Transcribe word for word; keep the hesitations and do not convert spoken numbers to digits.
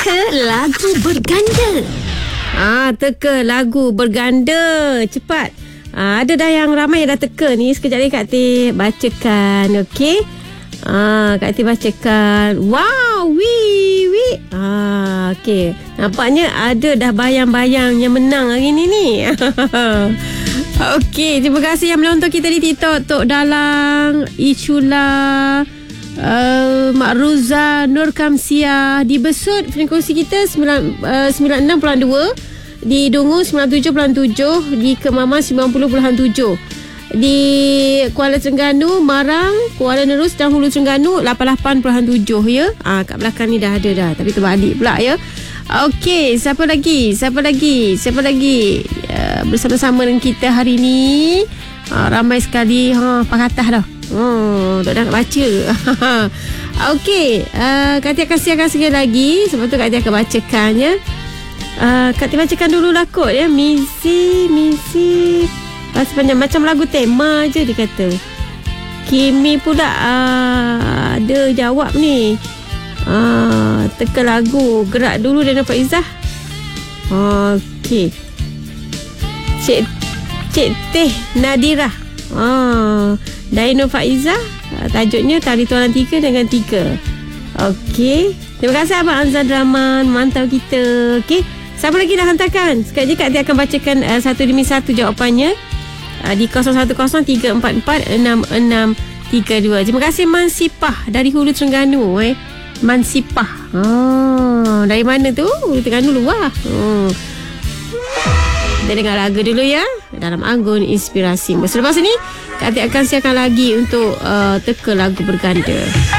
Teka lagu berganda. Ah, teka lagu berganda. Cepat. Ah, ada dah yang ramai yang dah teka ni. Sekejap lagi Kak Teh bacakan. Okey. Ah, Kak Teh bacakan. Wow, wee, wee. Ah, okey. Nampaknya ada dah bayang-bayang yang menang hari ni ni. Okey, terima kasih yang menonton kita di TikTok. Tok Dalang, Ichula, uh, Mak Ruza, Nur Kamsia. Di Besut, frekuensi kita sembilan puluh enam perpuluhan dua. Di Dungu sembilan puluh tujuh perpuluhan tujuh. Di Kemaman sembilan puluh perpuluhan tujuh. Di Kuala Terengganu, Marang, Kuala Nerus dan Hulu Terengganu lapan puluh lapan perpuluhan tujuh ya. Ah, kat belakang ni dah ada dah, tapi terbalik pula ya. Okey, siapa lagi? Siapa lagi? Siapa lagi? Uh, bersama-sama dengan kita hari ni. Uh, ramai sekali ha pakatah dah. Oh, dah nak baca. Okey, uh, Kak Tia akan siarkan sekali lagi. Sebab tu Kak Tia akan bacakan ya. Uh, Kak Tia bacakan dulu lah kot ya. Misi, misi. Pas panjang macam lagu tema je dia kata. Kimi pula uh, ada jawab ni. Ah, teka lagu. Gerak dulu Dana Faizah. Okey. Cik Cik Teh Nadira. Ah, Dino Faizah. Tajuknya Tari Tualan Tiga dengan Tiga. Okey. Terima kasih Abang Azhar Draman mantau kita. Okey. Siapa lagi dah hantarkan? Sekejap je Kak Tia akan bacakan uh, satu demi satu jawapannya uh, di kosong satu kosong tiga empat empat enam enam tiga dua. Terima kasih Mansipah dari Hulu Terengganu eh. Mansipah. Oh, dari mana tu? Terengganu luar. Oh. Kita dengar lagu dulu ya. Dalam Anggun Inspirasi. Selepas ini Kak Tia akan siarkan lagi untuk uh, teka lagu berganda.